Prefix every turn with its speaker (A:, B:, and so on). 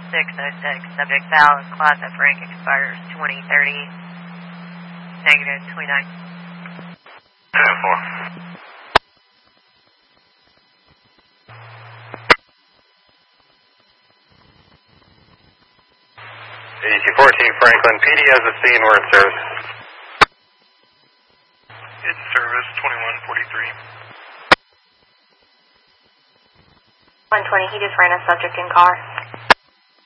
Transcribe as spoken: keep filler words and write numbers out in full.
A: six oh six, subject valid, class F rank expires twenty thirty, negative twenty-nine.
B: ten four. A D T fourteen Franklin, P D has a scene where it's service.
C: It's service twenty-one forty-three.
A: one twenty, he just ran a subject in car.